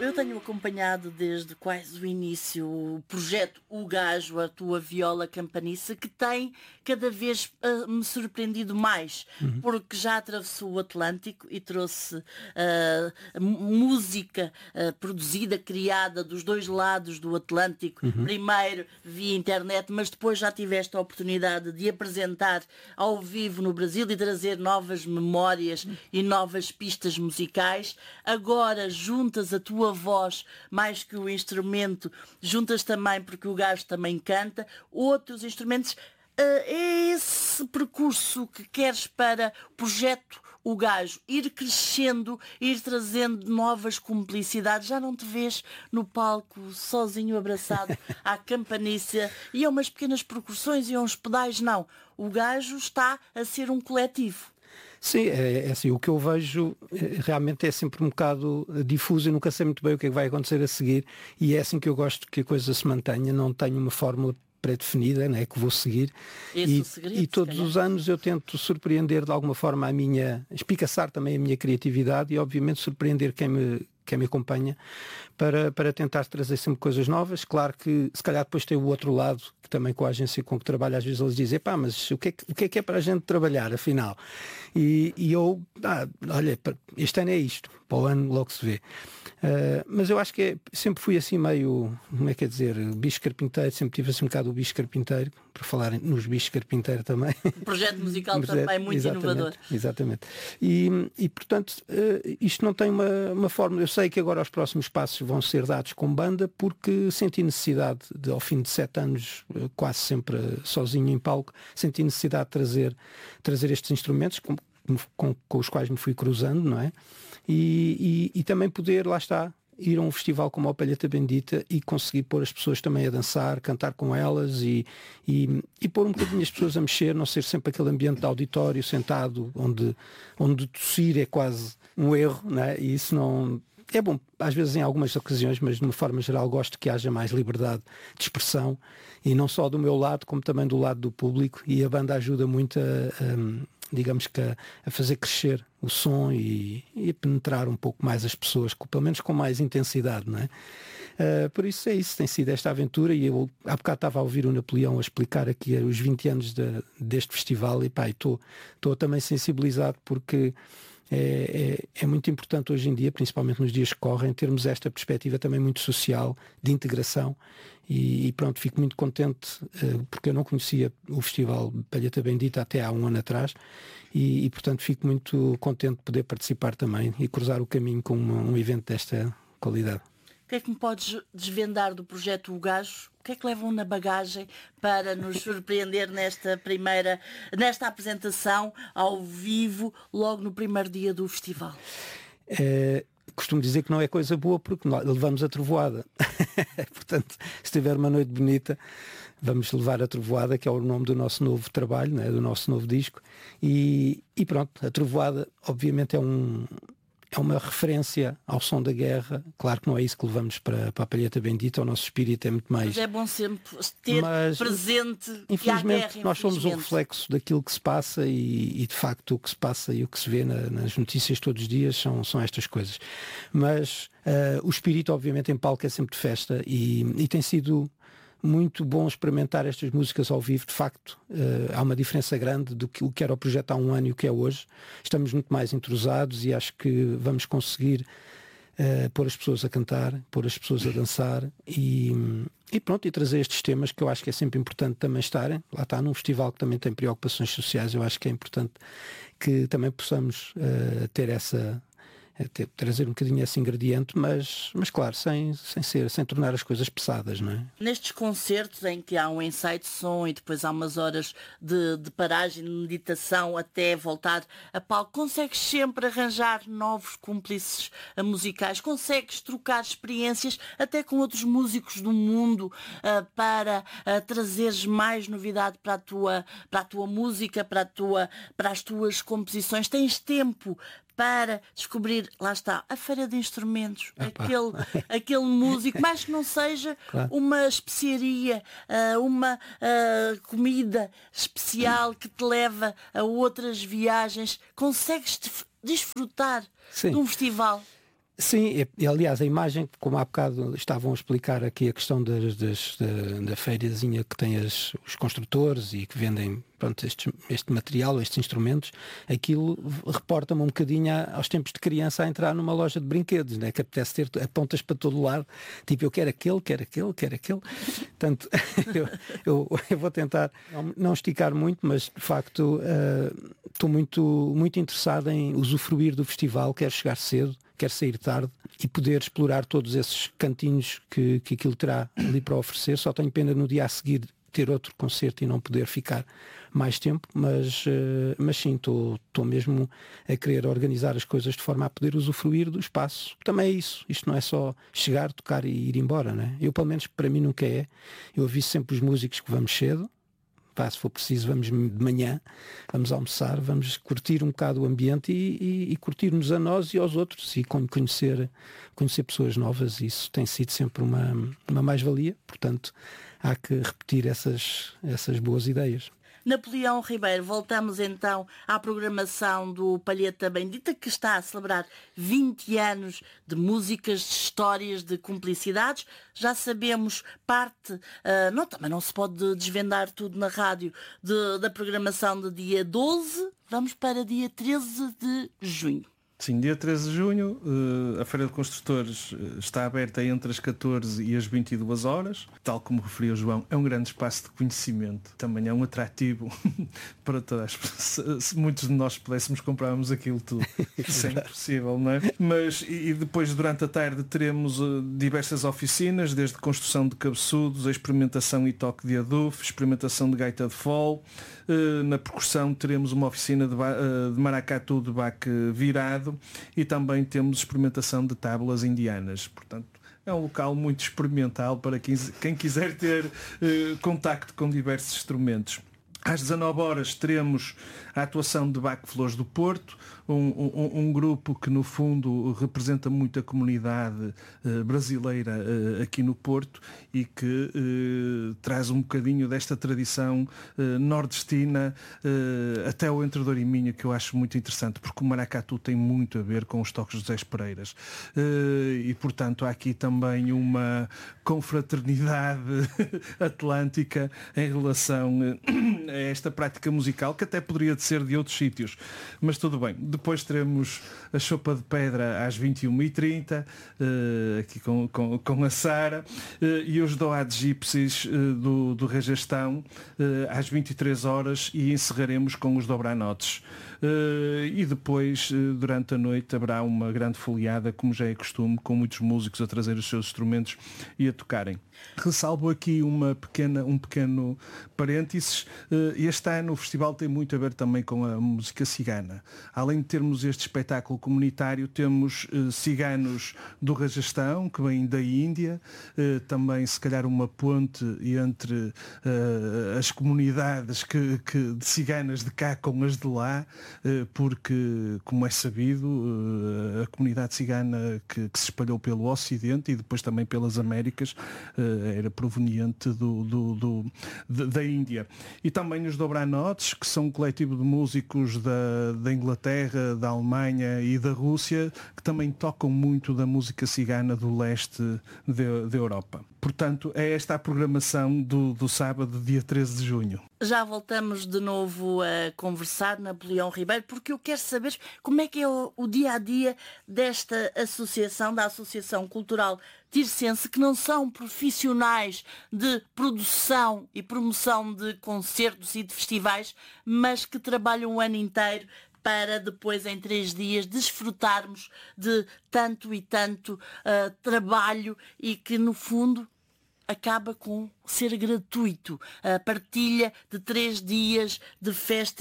Eu tenho acompanhado desde quase o início o projeto O Gajo, a tua viola campaniça, que tem cada vez me surpreendido mais, porque já atravessou o Atlântico e trouxe música produzida, criada dos dois lados do Atlântico, primeiro via internet, mas depois já tiveste a oportunidade de apresentar ao vivo no Brasil e trazer novas memórias e novas pistas musicais. Agora juntas a tua voz, mais que o instrumento, juntas também, porque o gajo também canta, outros instrumentos. É esse percurso que queres para o projeto O Gajo, ir crescendo, ir trazendo novas cumplicidades? Já não te vês no palco sozinho abraçado à campaniça e a umas pequenas percussões e a uns pedais, não. O Gajo está a ser um coletivo. Sim, é assim, o que eu vejo realmente é sempre um bocado difuso, eu nunca sei muito bem o que é que vai acontecer a seguir, e é assim que eu gosto que a coisa se mantenha, não tenho uma fórmula pré-definida, né, que vou seguir. E todos os anos eu tento surpreender de alguma forma espicaçar também a minha criatividade e obviamente surpreender quem me acompanha para tentar trazer sempre coisas novas. Claro que se calhar depois tem o outro lado, que também com a agência com que trabalho às vezes eles dizem, mas o que é para a gente trabalhar afinal? E eu, olha, este ano é isto, para o ano logo se vê. Mas eu acho que sempre fui assim meio, como é que é dizer, bicho carpinteiro, sempre tive assim um bocado o bicho carpinteiro, para falar nos bichos carpinteiro também. Um projeto musical também muito inovador. Exatamente. E portanto, isto não tem uma fórmula. Eu sei que agora os próximos passos vão ser dados com banda, porque senti necessidade, ao fim de 7 anos, quase sempre sozinho em palco, senti necessidade de trazer estes instrumentos com os quais me fui cruzando, não é? E também poder, lá está, ir a um festival como a Palheta Bendita e conseguir pôr as pessoas também a dançar, cantar com elas e pôr um bocadinho as pessoas a mexer, não ser sempre aquele ambiente de auditório sentado onde tossir é quase um erro, não é? E isso não... É bom, às vezes em algumas ocasiões, mas de uma forma geral gosto que haja mais liberdade de expressão e não só do meu lado, como também do lado do público, e a banda ajuda muito digamos que a fazer crescer o som e a penetrar um pouco mais as pessoas, pelo menos com mais intensidade, não é? Por isso é isso, tem sido esta aventura, e eu há bocado estava a ouvir o Napoleão a explicar aqui os 20 anos deste festival e estou também sensibilizado porque é muito importante hoje em dia, principalmente nos dias que correm, termos esta perspectiva também muito social, de integração, e pronto, fico muito contente porque eu não conhecia o Festival Palheta Bendita até há um ano atrás e portanto fico muito contente de poder participar também e cruzar o caminho com um evento desta qualidade. O que é que me podes desvendar do projeto O Gajo? O que é que levam na bagagem para nos surpreender nesta apresentação ao vivo, logo no primeiro dia do festival? Costumo dizer que não é coisa boa porque levamos a trovoada. Portanto, se tiver uma noite bonita, vamos levar a trovoada, que é o nome do nosso novo trabalho, né, do nosso novo disco. E pronto, a trovoada obviamente é uma referência ao som da guerra. Claro que não é isso que levamos para a Palheta Bendita, o nosso espírito é muito mais... Mas é bom sempre ter presente. Infelizmente, nós somos um reflexo daquilo que se passa e de facto o que se passa e o que se vê nas notícias todos os dias são estas coisas. Mas o espírito, obviamente, em palco é sempre de festa e tem sido muito bom experimentar estas músicas ao vivo. De facto, há uma diferença grande do que era o projeto há um ano e o que é hoje. Estamos muito mais entrosados e acho que vamos conseguir pôr as pessoas a cantar, pôr as pessoas a dançar e pronto, e trazer estes temas que eu acho que é sempre importante também estarem. Lá está, num festival que também tem preocupações sociais, eu acho que é importante que também possamos ter trazer um bocadinho esse ingrediente, mas claro, sem tornar as coisas pesadas, não é? Nestes concertos em que há um ensaio de som e depois há umas horas de paragem, de meditação até voltar a palco, consegues sempre arranjar novos cúmplices musicais, consegues trocar experiências até com outros músicos do mundo para trazeres mais novidade para a tua música, para as tuas composições. Tens tempo para descobrir, lá está, a feira de instrumentos, aquele músico, mais que não seja uma especiaria, uma comida especial que te leva a outras viagens. Consegues desfrutar de um festival? Sim, e aliás a imagem, como há bocado estavam a explicar aqui a questão da feirazinha que tem os construtores e que vendem, pronto, este material, estes instrumentos, aquilo reporta-me um bocadinho aos tempos de criança a entrar numa loja de brinquedos, né? Que apetece ter apontas para todo lado, tipo eu quero aquele. Portanto, eu vou tentar não esticar muito, mas de facto estou muito interessado em usufruir do festival, quero chegar cedo, quero sair tarde e poder explorar todos esses cantinhos que aquilo terá ali para oferecer. Só tenho pena no dia a seguir ter outro concerto e não poder ficar mais tempo, mas sim, estou mesmo a querer organizar as coisas de forma a poder usufruir do espaço. Também é isso, isto não é só chegar, tocar e ir embora, né? Eu, pelo menos para mim nunca é. Eu aviso sempre os músicos que vamos cedo. Se for preciso, vamos de manhã, vamos almoçar, vamos curtir um bocado o ambiente e curtir-nos a nós e aos outros e conhecer pessoas novas. Isso tem sido sempre uma mais-valia, portanto há que repetir essas boas ideias. Napoleão Ribeiro, voltamos então à programação do Palheta Bendita, que está a celebrar 20 anos de músicas, de histórias, de cumplicidades. Já sabemos parte, também não se pode desvendar tudo na rádio, da programação de dia 12. Vamos para dia 13 de junho. Sim, dia 13 de junho, a Feira de Construtores está aberta entre as 14 e as 22 horas. Tal como referiu o João, é um grande espaço de conhecimento. Também é um atrativo para todas. Se muitos de nós pudéssemos, comprávamos aquilo tudo. Isso é impossível, não é? Mas, e depois, durante a tarde, teremos diversas oficinas, desde construção de cabeçudos, a experimentação e toque de adufo, experimentação de gaita de fole. Na percussão teremos uma oficina de maracatu de baque virado e também temos experimentação de tábuas indianas. Portanto, é um local muito experimental para quem quiser ter contacto com diversos instrumentos. Às 19 horas teremos a atuação de Baque Flores do Porto, um grupo que no fundo representa muito a comunidade brasileira aqui no Porto e que traz um bocadinho desta tradição nordestina até o Entre Douro e Minho, que eu acho muito interessante, porque o maracatu tem muito a ver com os toques de José Pereiras e portanto há aqui também uma confraternidade atlântica em relação a esta prática musical, que até poderia ser de outros sítios, mas tudo bem. Depois teremos a Chopa de Pedra às 21h30 aqui com a Sara e os Doad Gypsies do Rajastão às 23 horas e encerraremos com os Dobranotes. E depois, durante a noite, haverá uma grande folheada, como já é costume, com muitos músicos a trazer os seus instrumentos e a tocarem. Ressalvo aqui um pequeno parênteses. Este ano o festival tem muito a ver também com a música cigana. Além de termos este espetáculo comunitário, temos ciganos do Rajastão, que vêm da Índia, também se calhar uma ponte entre as comunidades de ciganas de cá com as de lá, porque, como é sabido, a comunidade cigana que se espalhou pelo Ocidente e depois também pelas Américas era proveniente da Índia. E também os Dobranotes, que são um coletivo de músicos da Inglaterra, da Alemanha e da Rússia, que também tocam muito da música cigana do leste da Europa. Portanto, é esta a programação do sábado, dia 13 de junho. Já voltamos de novo a conversar, Napoleão Ribeiro, porque eu quero saber como é que é o dia-a-dia desta associação, da Associação Cultural Tirsense, que não são profissionais de produção e promoção de concertos e de festivais, mas que trabalham o ano inteiro para depois, em 3 dias, desfrutarmos de tanto e tanto trabalho e que, no fundo, acaba com ser gratuito. A partilha de 3 dias de festa